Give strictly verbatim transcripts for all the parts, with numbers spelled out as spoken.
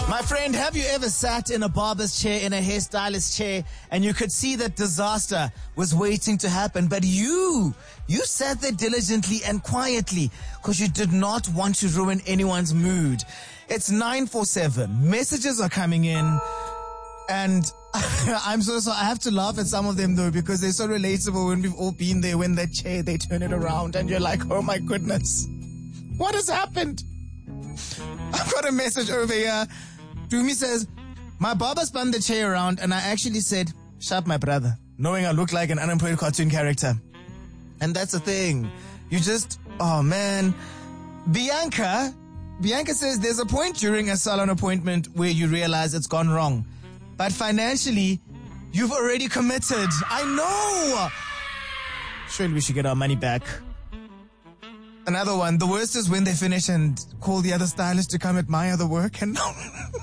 My friend, have you ever sat in a barber's chair, in a hairstylist's chair, and you could see that disaster was waiting to happen, but you, you sat there diligently and quietly because you did not want to ruin anyone's mood. It's nine four seven. Messages are coming in, and I'm so sorry. I have to laugh at some of them, though, because they're so relatable when we've all been there, when that chair, they turn it around, and you're like, oh my goodness, what has happened? I've got a message over here. Dumi says, my barber spun the chair around and I actually said, shut my brother, knowing I look like an unemployed cartoon character. And that's the thing. You just, oh man. Bianca, Bianca says there's a point during a salon appointment where you realize it's gone wrong. But financially, you've already committed. I know. Surely we should get our money back. Another one. The worst is when they finish and call the other stylist to come admire the work, and now,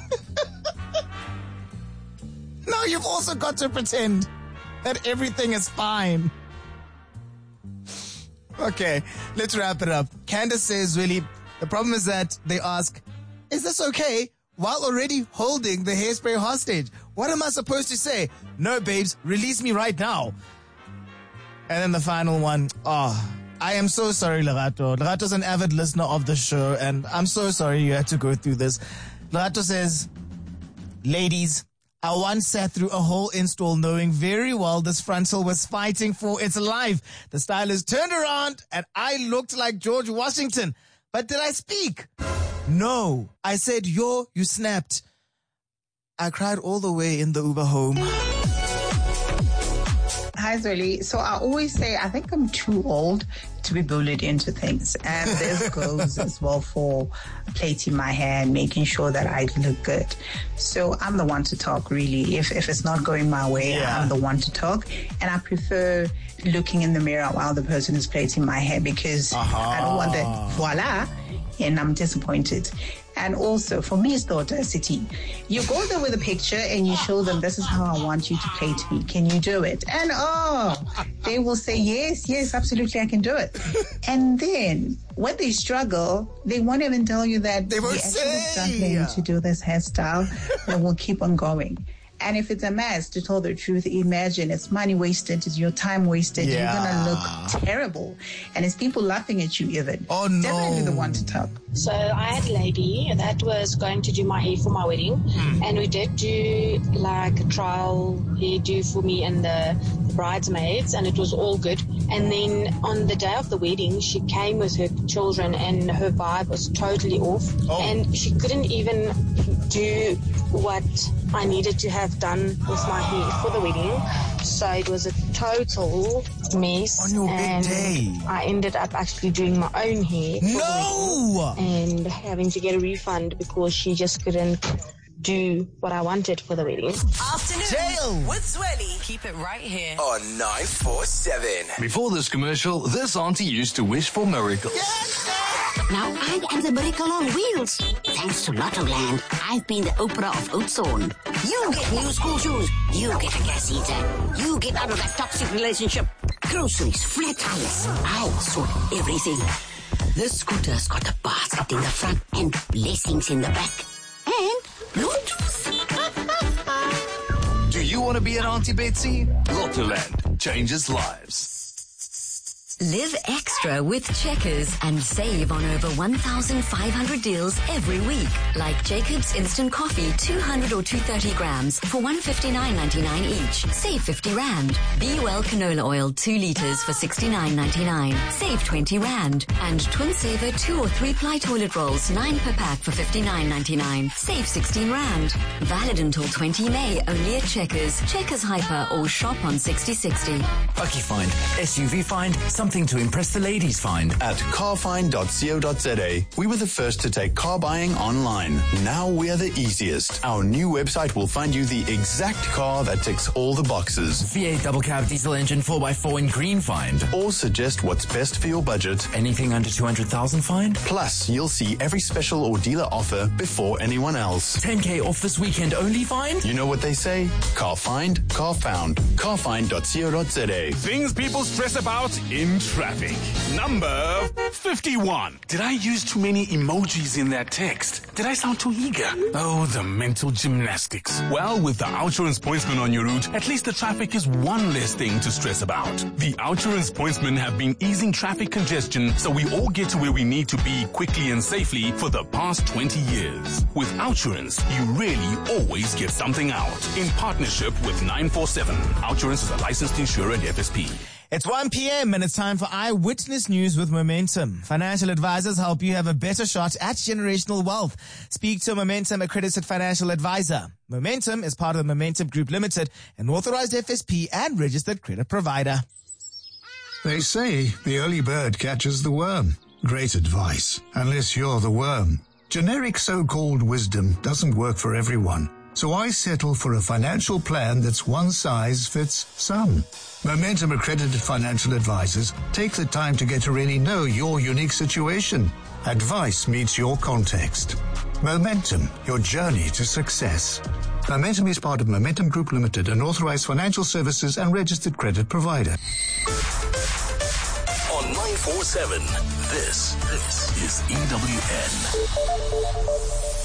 now you've also got to pretend that everything is fine. Okay, let's wrap it up. Candace says, really, the problem is that they ask, is this okay? While already holding the hairspray hostage. What am I supposed to say? No, babes, release me right now. And then the final one, oh, I am so sorry, Lerato. Lerato's an avid listener of the show, and I'm so sorry you had to go through this. Lerato says, ladies, I once sat through a whole install knowing very well this frontal was fighting for its life. The stylist turned around, and I looked like George Washington. But did I speak? No. I said, yo, you snapped. I cried all the way in the Uber home. Hi, Zweli. So I always say I think I'm too old to be bullied into things. And this goes as well for plaiting my hair and making sure that I look good. So I'm the one to talk, really. If if it's not going my way, yeah. I'm the one to talk. And I prefer looking in the mirror while the person is plaiting my hair because uh-huh. I don't want the voila, and I'm disappointed. And also, for me, it's the audacity. You go there with a picture and you show them, this is how I want you to play to me. Can you do it? And, oh, they will say, yes, yes, absolutely, I can do it. And then, when they struggle, they won't even tell you that they won't actually say struggling to do this hairstyle. They will keep on going. And if it's a mess, to tell the truth, imagine it's money wasted, it's your time wasted. Yeah. You're going to look terrible. And it's people laughing at you even. Oh, no. Definitely the one to talk. So I had a lady that was going to do my hair for my wedding. Mm. And we did do like a trial hairdo for me and the, the bridesmaids. And it was all good. And then on the day of the wedding, she came with her children and her vibe was totally off. Oh. And she couldn't even do what I needed to have done with my hair for the wedding. So it was a total mess. On your and big day. I ended up actually doing my own hair for no! the wedding and having to get a refund because she just couldn't do what I wanted for the wedding. Afternoon Jail with Zweli. Keep it right here on nine four seven. Before this commercial, this auntie used to wish for miracles. Yes, Now I am the miracle on wheels. Thanks to Lottoland, I've been the Oprah of Oudtshoorn. You get new school shoes. You get a gas heater. You get out of that toxic relationship. Groceries, flat tires. I'll sort everything. This scooter's got a basket in the front and blessings in the back. And Bluetooth. Do you want to be an Auntie Betsy? Lottoland changes lives. Live extra with Checkers and save on over one thousand five hundred deals every week. Like Jacob's Instant Coffee, two hundred or two hundred thirty grams for one hundred fifty-nine ninety-nine each. Save fifty rand. Be Well Canola Oil, two litres for sixty-nine ninety-nine. Save twenty rand. And Twin Saver two or three ply toilet rolls, nine per pack for fifty-nine ninety-nine. Save sixteen rand. Valid until twentieth of May, only at Checkers, Checkers Hyper or shop on sixty sixty. Bucky Find, S U V Find, something to impress the ladies find. At carfind dot co dot za, we were the first to take car buying online. Now we're the easiest. Our new website will find you the exact car that ticks all the boxes. V eight double cab diesel engine four by four in green find. Or suggest what's best for your budget. Anything under two hundred thousand find. Plus, you'll see every special or dealer offer before anyone else. ten K off this weekend only find. You know what they say? Car find, car found. carfind dot co dot za. Things people stress about in traffic. Number fifty-one. Did I use too many emojis in that text? Did I sound too eager? Oh, the mental gymnastics. Well, with the Outsurance Pointsman on your route, at least the traffic is one less thing to stress about. The Outsurance Pointsmen have been easing traffic congestion so we all get to where we need to be quickly and safely for the past twenty years. With Outsurance, you really always get something out. In partnership with nine four seven. Outsurance is a licensed insurer and F S P. It's one p.m. and it's time for Eyewitness News with Momentum. Financial advisors help you have a better shot at generational wealth. Speak to a Momentum accredited financial advisor. Momentum is part of the Momentum Group Limited, an authorized F S P and registered credit provider. They say the early bird catches the worm. Great advice, unless you're the worm. Generic so-called wisdom doesn't work for everyone. So I settle for a financial plan that's one size fits some. Momentum accredited financial advisors take the time to get to really know your unique situation. Advice meets your context. Momentum, your journey to success. Momentum is part of Momentum Group Limited, an authorized financial services and registered credit provider. On nine four seven, this, this is E W N.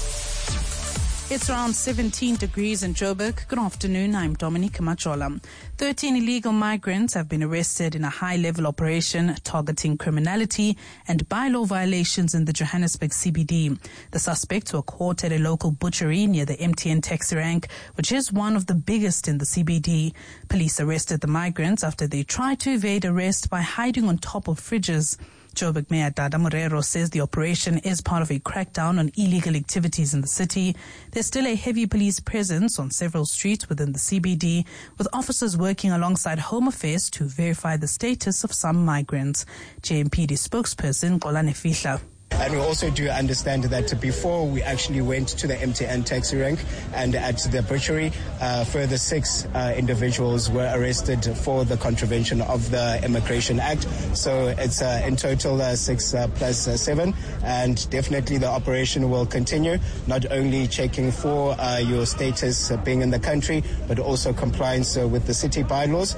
It's around seventeen degrees in Joburg. Good afternoon, I'm Dominique Machola. thirteen illegal migrants have been arrested in a high-level operation targeting criminality and bylaw violations in the Johannesburg C B D. The suspects were caught at a local butchery near the M T N taxi rank, which is one of the biggest in the C B D. Police arrested the migrants after they tried to evade arrest by hiding on top of fridges. Joburg Mayor Dada Morero says the operation is part of a crackdown on illegal activities in the city. There's still a heavy police presence on several streets within the C B D, with officers working alongside Home Affairs to verify the status of some migrants. J M P D spokesperson Kolane Fihla. And we also do understand that before we actually went to the M T N taxi rank and at the butchery, uh, further six uh, individuals were arrested for the contravention of the Immigration Act. So it's uh, in total uh, six uh, plus uh, seven. And definitely the operation will continue, not only checking for uh, your status uh, being in the country, but also compliance uh, with the city bylaws.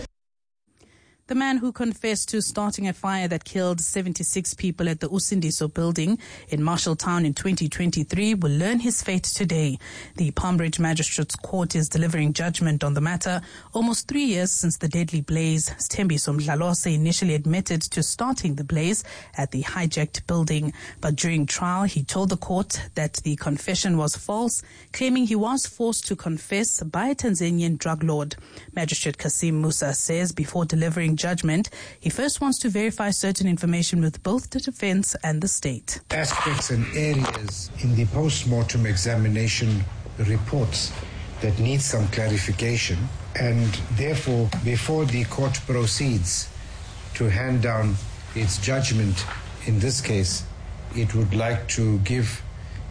The man who confessed to starting a fire that killed seventy-six people at the Usindiso building in Marshalltown in twenty twenty-three will learn his fate today. The Palmbridge Magistrates Court is delivering judgment on the matter almost three years since the deadly blaze. Sthembiso Mdlalose initially admitted to starting the blaze at the hijacked building, but during trial he told the court that the confession was false, claiming he was forced to confess by a Tanzanian drug lord. Magistrate Kasim Musa says before delivering judgment, he first wants to verify certain information with both the defense and the state. Aspects and areas in the post-mortem examination reports that need some clarification, and therefore, before the court proceeds to hand down its judgment in this case, it would like to give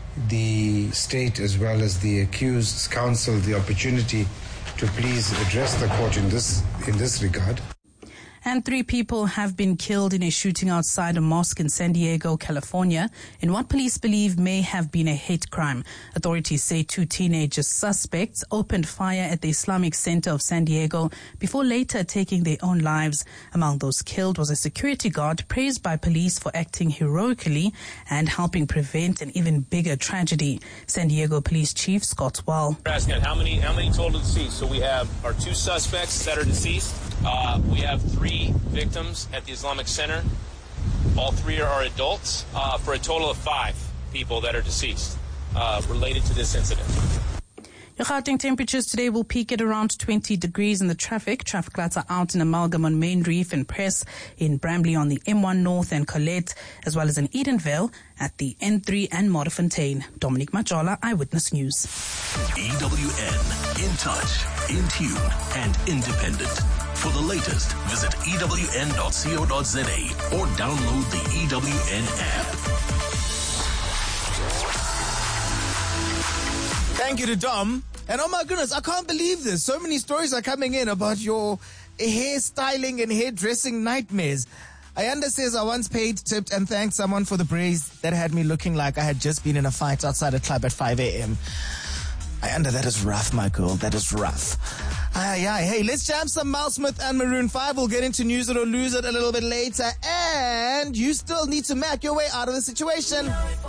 the state as well as the accused's counsel the opportunity to please address the court in this in this regard. And three people have been killed in a shooting outside a mosque in San Diego, California, in what police believe may have been a hate crime. Authorities say two teenage suspects opened fire at the Islamic Center of San Diego before later taking their own lives. Among those killed was a security guard praised by police for acting heroically and helping prevent an even bigger tragedy. San Diego Police Chief Scott Wall. We're asking how many, how many total deceased? So we have our two suspects that are deceased. Uh, we have three victims at the Islamic Center. All three are adults, uh, for a total of five people that are deceased uh, related to this incident. Your Gauteng temperatures today will peak at around twenty degrees in the traffic. Traffic lights are out in Amalgam on Main Reef and Press, in Bramley on the M one North and Colette, as well as in Edenvale at the N three and Modderfontein. Dominique Machola, Eyewitness News. E W N, in touch, in tune, and independent. For the latest, visit E W N dot co dot za or download the E W N app. Thank you to Dom. And oh my goodness, I can't believe this. So many stories are coming in about your hairstyling and hairdressing nightmares. Ayanda says, I once paid, tipped, and thanked someone for the braids that had me looking like I had just been in a fight outside a club at five a.m. I under that is rough, my girl. That is rough. Aye, aye. Hey, let's jam some Mal Smith and Maroon five. We'll get into News It or Lose It a little bit later. And you still need to Mac your way out of the situation.